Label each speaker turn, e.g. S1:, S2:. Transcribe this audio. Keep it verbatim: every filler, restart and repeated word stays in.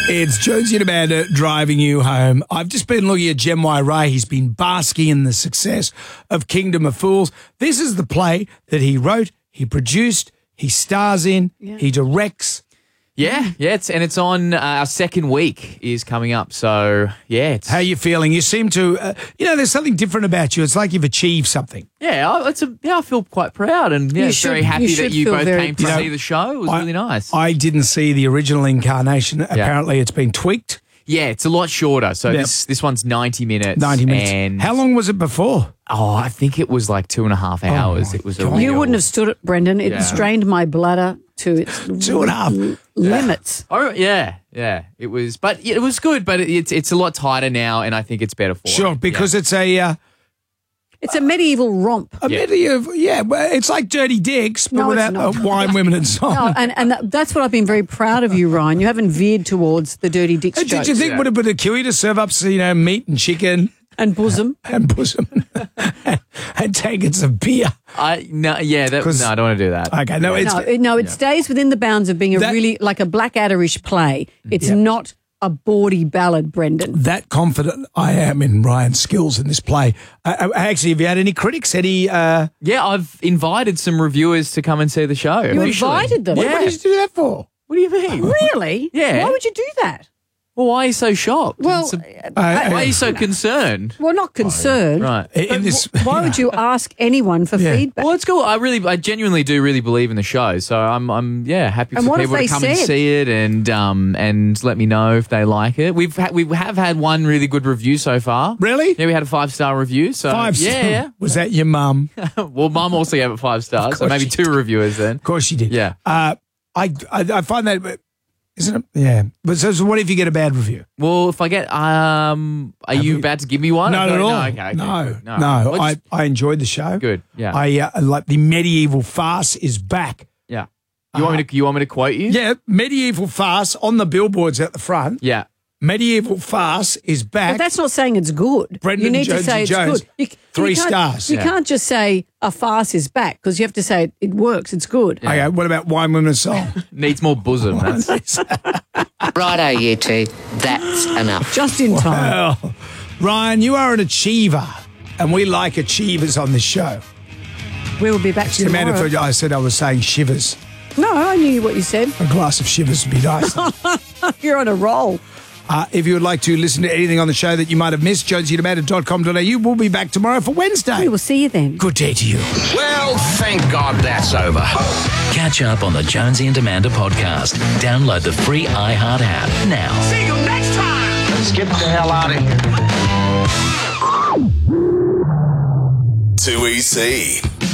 S1: It's Jonesy and Amanda driving you home. I've just been looking at Jemwai Ray. He's been basking in the success of Kingdom of Fools. This is the play that he wrote, he produced, he stars in, yeah. he directs.
S2: Yeah, yeah, it's, and it's on uh, our second week is coming up. So, yeah. It's,
S1: How are you feeling? You seem to, uh, you know, there's something different about you. It's like you've achieved something.
S2: Yeah, I, it's a, yeah, I feel quite proud and yeah,
S3: should,
S2: very happy
S3: you
S2: that you both
S3: very,
S2: came to
S1: you know,
S2: see the show. It was
S1: I,
S2: really nice.
S1: I didn't see the original incarnation. Yeah. Apparently it's been tweaked.
S2: Yeah, it's a lot shorter. So
S1: yep.
S2: this this one's ninety minutes.
S1: ninety minutes.
S2: And
S1: how long was it before?
S2: Oh, I think it was like two and a half hours.
S1: Oh
S2: it was
S1: God.
S2: a real...
S3: You wouldn't have stood it, Brendan. It
S2: Yeah.
S3: strained my bladder to its
S1: two and a half
S3: l- limits.
S2: Oh, yeah, yeah. It was, but it was good, but it, it's it's a lot tighter now, and I think it's better for
S1: Sure,
S2: it.
S1: because
S2: yeah.
S1: it's a... Uh,
S3: It's a medieval romp.
S1: a
S2: Yeah.
S1: medieval, yeah, well, it's like Dirty Dicks, but
S3: No, it's
S1: without
S3: not.
S1: uh, wine, women and song.
S3: No, and, and that, that's what I've been very proud of you, Ryan. You haven't veered towards the dirty dicks
S1: Did
S3: jokes.
S1: you think
S2: Yeah.
S1: would have been a cue to serve up, you know, meat and chicken
S3: And bosom.
S1: and bosom and, and tankards of beer?
S2: I no, yeah, that,
S1: 'Cause-
S2: no, I don't want to do that.
S1: Okay, no, it's
S3: No, it, no, it
S2: Yeah.
S3: stays within the bounds of being a
S1: That-
S3: really, like a Blackadder-ish play. It's
S1: Yep.
S3: not a bawdy ballad, Brendan.
S1: that confident I am in Ryan's skills in this play. Uh, actually, have you had any critics? Any? Uh,
S2: Yeah, I've invited some reviewers to come and see the show.
S3: You
S2: officially.
S3: invited them?
S1: what,
S2: Yeah.
S1: what did you do that for?
S2: What do you mean?
S3: Really?
S2: Yeah.
S3: Why would you do that?
S2: Well, why are you so shocked?
S3: Well,
S2: It's a-
S1: Uh,
S2: why are
S1: uh,
S2: you so concerned?
S3: Well, not concerned.
S2: Right.
S1: in this,
S3: Why would you ask anyone for
S1: Yeah.
S3: feedback?
S2: Well, it's cool. I really, I genuinely do really believe in the show. So I'm, I'm, yeah, happy
S3: And
S2: for
S3: what if
S2: people to
S3: they
S2: come and
S3: said-
S2: see it and, um, and let me know if they like it. We've, ha- we have had one really good review so far.
S1: Really?
S2: Yeah, we had a five star review. So
S1: Five
S2: yeah,
S1: star.
S2: yeah.
S1: Was that your mum? Of
S2: Well, Mum also gave it five stars, so
S1: course
S2: maybe
S1: she
S2: two reviewers then.
S1: course you did.
S2: Yeah.
S1: Uh, I, I I find that isn't it? Yeah. But so, so what if you get a bad review?
S2: Well, if I get, um, are you,
S1: you-
S2: about to give me one?
S1: Not at all.
S2: No, okay, okay,
S1: no,
S2: good.
S1: no.
S2: Well,
S1: I,
S2: just-
S1: I enjoyed the show.
S2: good. Yeah.
S1: I uh, like the medieval farce is back.
S2: yeah. You want me to? You want me to quote you?
S1: Yeah, medieval farce on the billboards at the front.
S2: Yeah.
S1: Medieval farce is back.
S3: But that's not saying it's good.
S1: Brendan
S3: you need
S1: Jonesy
S3: to say it's
S1: Jones,
S3: good. You,
S1: three
S3: you can't-
S1: stars.
S3: You
S2: Yeah.
S3: can't just say a farce is back because you have to say it works, it's good.
S1: Okay, what about wine, women and song?
S2: Needs more bosom. That's,
S4: Righto, you two. That's enough.
S3: Just in time.
S1: Well, Ryan, you are an achiever, and we like achievers on this show.
S3: We will be back
S1: The man
S3: tomorrow.
S1: of I said I was saying shivers.
S3: No, I knew what you said.
S1: A glass of shivers would be nice.
S3: You're on a roll.
S1: Uh, if you would like to listen to anything on the show that you might have missed, jonesy and amanda dot com dot a u. We'll be back tomorrow for Wednesday.
S3: We will see you then.
S1: Good day to you.
S5: Well, thank God that's over.
S6: Catch up on the Jonesy and Amanda podcast. Download the free iHeart app now.
S5: See you next time. Let's get the hell out of here.
S7: Too easy.